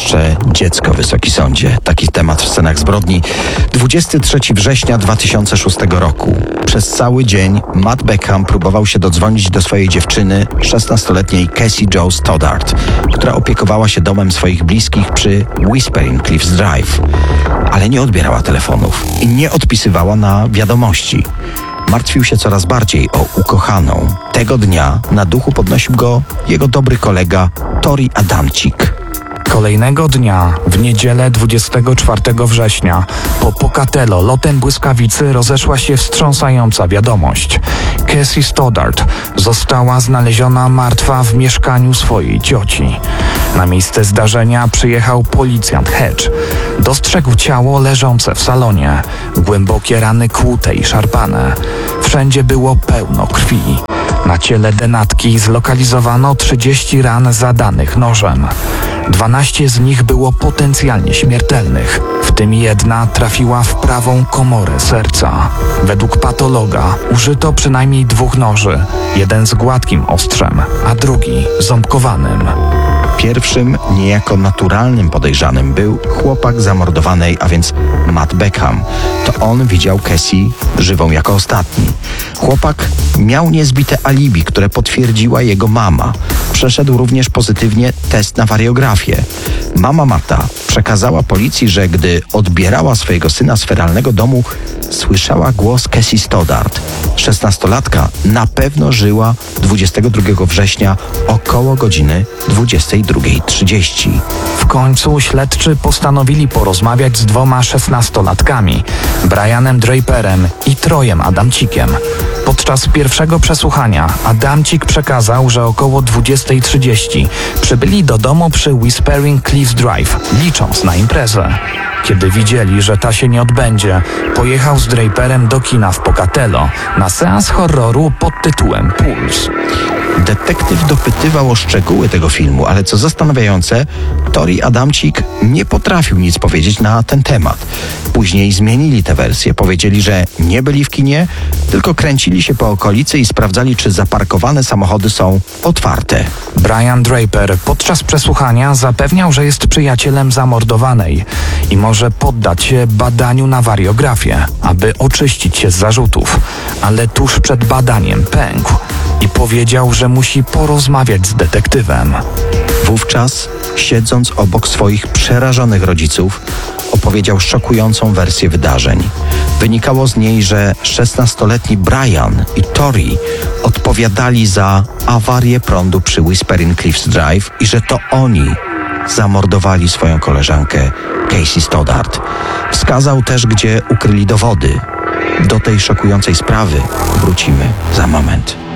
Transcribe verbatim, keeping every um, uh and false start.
jeszcze dziecko, Wysoki Sądzie. Taki temat w Scenach zbrodni. dwudziestego trzeciego września dwa tysiące szóstego roku. Przez cały dzień Matt Beckham próbował się dodzwonić do swojej dziewczyny, szesnastoletniej Cassie Jo Stoddart, która opiekowała się domem swoich bliskich przy Whispering Cliffs Drive, ale nie odbierała telefonów i nie odpisywała na wiadomości. Martwił się coraz bardziej o ukochaną. Tego dnia na duchu podnosił go jego dobry kolega Tori Adamcik. Kolejnego dnia, w niedzielę dwudziestego czwartego września, po Pocatello lotem błyskawicy rozeszła się wstrząsająca wiadomość. Cassie Stoddart została znaleziona martwa w mieszkaniu swojej cioci. Na miejsce zdarzenia przyjechał policjant Hedge. Dostrzegł ciało leżące w salonie. Głębokie rany kłute i szarpane. Wszędzie było pełno krwi. Na ciele denatki zlokalizowano trzydzieści ran zadanych nożem. dwanaście z nich było potencjalnie śmiertelnych, w tym jedna trafiła w prawą komorę serca. Według patologa użyto przynajmniej dwóch noży, jeden z gładkim ostrzem, a drugi ząbkowanym. Pierwszym, niejako naturalnym podejrzanym był chłopak zamordowanej, a więc Matt Beckham. To on widział Cassie żywą jako ostatni. Chłopak miał niezbite alibi, które potwierdziła jego mama. Przeszedł również pozytywnie test na wariografię. Mama Matta przekazała policji, że gdy odbierała swojego syna z feralnego domu, słyszała głos Cassie Stoddart. Szesnastolatka na pewno żyła dwudziestego drugiego września około godziny dwudziestej drugiej trzydzieści. W końcu śledczy postanowili porozmawiać z dwoma szesnastolatkami, Brianem Draperem i Trojem Adamcikiem. Podczas pierwszego przesłuchania Adamcik przekazał, że około dwudziestej trzydzieści przybyli do domu przy Whispering Cliffs Drive, licząc na imprezę. Kiedy widzieli, że ta się nie odbędzie, pojechał z Draperem do kina w Pocatello na seans horroru pod tytułem Puls. Detektyw dopytywał o szczegóły tego filmu, ale co zastanawiające, Tori Adamcik nie potrafił nic powiedzieć na ten temat. Później zmienili tę wersję, powiedzieli, że nie byli w kinie, tylko kręcili się po okolicy i sprawdzali, czy zaparkowane samochody są otwarte. Brian Draper podczas przesłuchania zapewniał, że jest przyjacielem zamordowanej i może poddać się badaniu na wariografię, aby oczyścić się z zarzutów, ale tuż przed badaniem pękł i powiedział, że musi porozmawiać z detektywem. Wówczas, siedząc obok swoich przerażonych rodziców, opowiedział szokującą wersję wydarzeń. Wynikało z niej, że szesnastoletni Brian i Tori odpowiadali za awarię prądu przy Whispering Cliffs Drive i że to oni zamordowali swoją koleżankę Cassie Stoddart. Wskazał też, gdzie ukryli dowody. Do tej szokującej sprawy wrócimy za moment.